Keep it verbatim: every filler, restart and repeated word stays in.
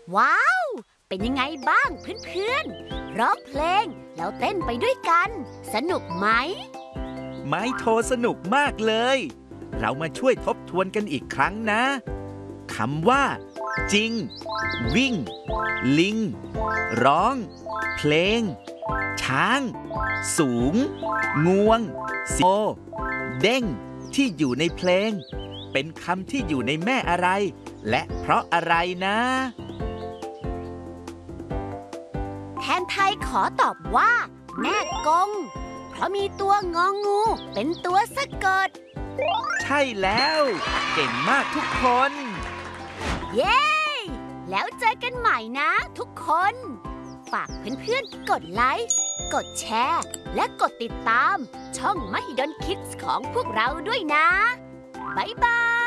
ว้าว เป็นยังไงบ้างเพื่อนๆร้องเพลงแล้วเต้นไปด้วยกัน สนุกไหมไม้โทสนุกมากเลย เรามาช่วยทบทวนกันอีกครั้งนะคำว่า จริง วิ่ง ลิง ร้อง เพลง ช้าง สูง งวงโซเด้งที่อยู่ในเพลง เป็นคำที่อยู่ในแม่อะไร และเพราะอะไรนะแทนไทยขอตอบว่า แม่กง เพราะมีตัวงองูเป็นตัวสะกดใช่แล้ว เก่งมากทุกคนเย้ แล้วเจอกันใหม่นะทุกคน ฝากเพื่อนๆ กดไลค์ กดแชร์ และกดติดตามช่อง Mahidol Kids ของพวกเราด้วยนะ บ๊ายบาย